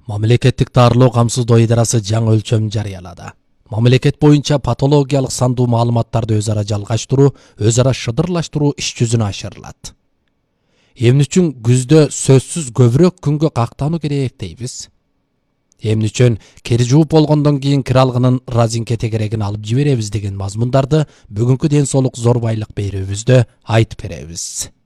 Мамлекеттик дарылоо камсыздоо идарасы жаңы өлчөм жарыялады. Мамлекет боюнча патологиялык сандуу маалыматтарды өз ара жалгаштыруу, өз ара шыдырлаштыруу иш жүзүнө ашырылат. Эмне үчүн күздө сөзсүз көбүрөөк күнгө кактануу керек дейбиз. Эмне үчүн кери жууп болгондон кийин кир алгынын разинке тегерегин алып жиберебиз деген мазмундарды бүгүнкү ден соолук зор байлык берүүбүздө айтып беребиз.